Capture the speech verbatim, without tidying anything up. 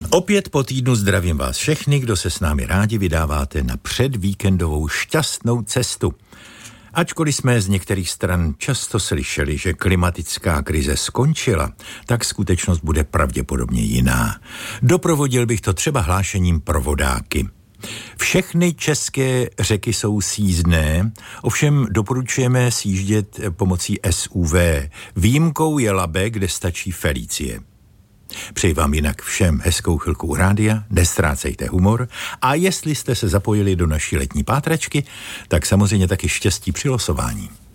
Opět po týdnu zdravím vás všechny, kdo se s námi rádi vydáváte na předvíkendovou šťastnou cestu. Ačkoliv jsme z některých stran často slyšeli, že klimatická krize skončila, tak skutečnost bude pravděpodobně jiná. Doprovodil bych to třeba hlášením pro vodáky. Všechny české řeky jsou sjízdné, ovšem doporučujeme sjíždět pomocí S U V. Výjimkou je Labe, kde stačí Felicie. Přeji vám jinak všem hezkou chvilku u rádia, nestrácejte humor a jestli jste se zapojili do naší letní pátračky, tak samozřejmě taky štěstí při losování.